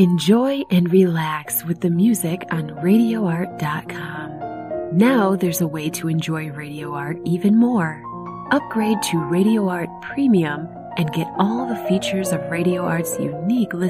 Enjoy and relax with the music on RadioArt.com. Now there's a way to enjoy Radio Art even more. Upgrade to Radio Art Premium and get all the features of Radio Art's unique listening